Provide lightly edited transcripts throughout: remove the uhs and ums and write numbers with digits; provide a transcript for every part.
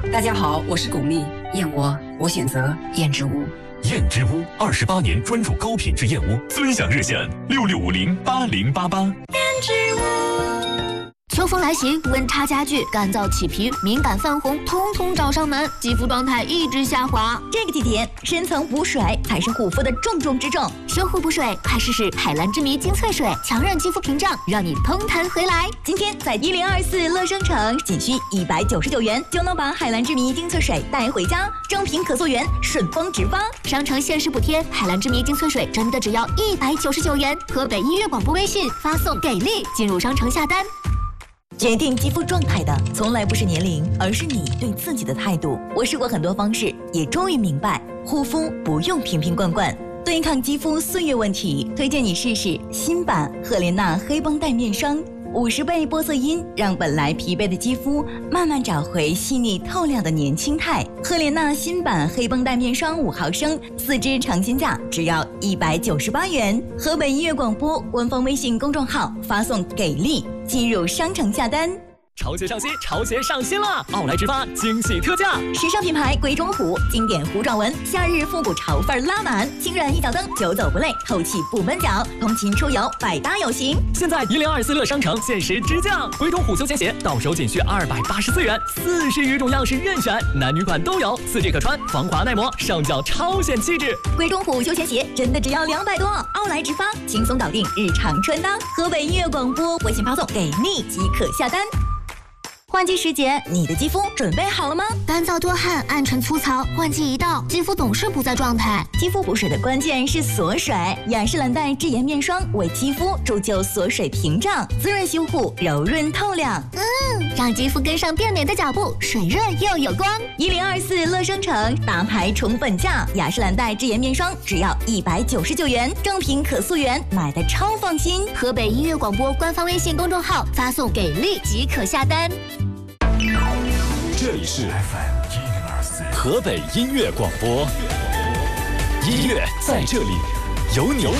大家好，我是巩俐，燕窝我选择燕之屋。 燕之屋28年专注高品质燕窝，尊享热线66508088。 燕之屋。秋风来袭，温差加剧，干燥起皮、敏感泛红，通通找上门，肌肤状态一直下滑。 这个季节，深层补水才是护肤的重中之重。 修护补水，快试试海蓝之谜精粹水，强韧肌肤屏障，让你通弹回来。 今天在1024乐商城，仅需199元就能把海蓝之谜精粹水带回家，正品可溯源，顺丰直发。 商城限时补贴，海蓝之谜精粹水真的只要199元。河北音乐广播微信发送给力，进入商城下单。 决定肌肤状态的从来不是年龄，而是你对自己的态度。我试过很多方式，也终于明白，护肤不用瓶瓶罐罐。对抗肌肤岁月问题，推荐你试试新版赫莲娜黑绷带面霜，50倍玻色因，让本来疲惫的肌肤慢慢找回细腻透亮的年轻态。赫莲娜新版黑绷带面霜5毫升，4支尝鲜价只要198元。河北音乐广播官方微信公众号发送给力，进入商城下单。 潮鞋上新，潮鞋上新了！奥莱直发惊喜特价， 时尚品牌鬼冢虎，经典弧状纹，夏日复古潮范拉满，轻软一脚蹬，久走不累，透气不闷脚，通勤出游百搭有型。 现在1024乐商城限时直降，鬼冢虎休闲鞋到手仅需284元，40余种样式任选，男女款都有，4G 可穿，防滑耐磨，上脚超显气质。 鬼冢虎休闲鞋真的只要200多，奥莱直发轻松搞定日常穿搭。河北音乐广播微信发送给你即可下单。换季时节，你的肌肤准备好了吗？ 干燥多汗、暗沉粗糙，换季一到，肌肤总是不在状态。 肌肤补水的关键是锁水，雅诗兰黛智妍面霜为肌肤铸就锁水屏障，滋润修护，柔润透亮。 让肌肤跟上变美的脚步，水润又有光。 1024乐商城大牌宠粉价，雅诗兰黛智妍面霜只要199元，正品可溯源，买的超放心。 河北音乐广播官方微信公众号发送给力即可下单。 这里是 FM1024 河北音乐广播，音乐在这里，有你。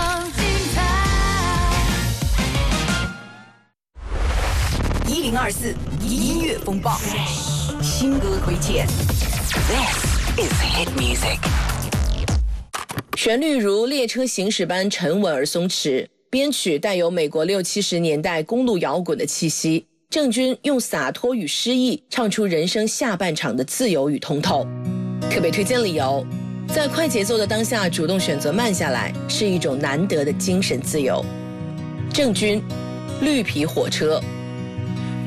1024音乐风暴，新歌推荐。This is hit music。 旋律如列车行驶般沉稳而松弛，编曲带有美国60、70年代公路摇滚的气息。郑钧用洒脱与诗意唱出人生下半场的自由与通透。特别推荐理由，在快节奏的当下主动选择慢下来，是一种难得的精神自由。郑钧，绿皮火车。